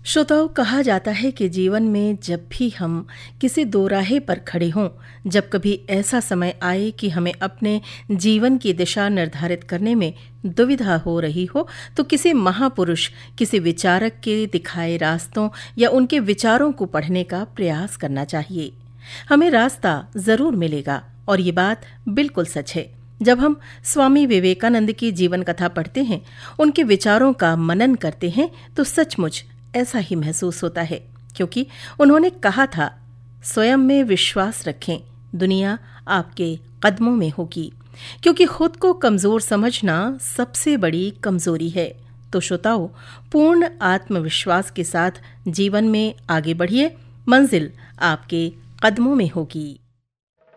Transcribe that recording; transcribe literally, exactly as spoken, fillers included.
श्रोताओं, कहा जाता है कि जीवन में जब भी हम किसी दोराहे पर खड़े हों, जब कभी ऐसा समय आए कि हमें अपने जीवन की दिशा निर्धारित करने में दुविधा हो रही हो, तो किसी महापुरुष, किसी विचारक के दिखाए रास्तों या उनके विचारों को पढ़ने का प्रयास करना चाहिए। हमें रास्ता जरूर मिलेगा और ये बात बिल्कुल सच है। जब हम स्वामी विवेकानंद की जीवन कथा पढ़ते हैं, उनके विचारों का मनन करते हैं, तो सचमुच ऐसा ही महसूस होता है, क्योंकि उन्होंने कहा था, स्वयं में विश्वास रखें, दुनिया आपके कदमों में होगी। क्योंकि खुद को कमजोर समझना सबसे बड़ी कमजोरी है। तो श्रोताओं, पूर्ण आत्मविश्वास के साथ जीवन में आगे बढ़िए, मंजिल आपके कदमों में होगी।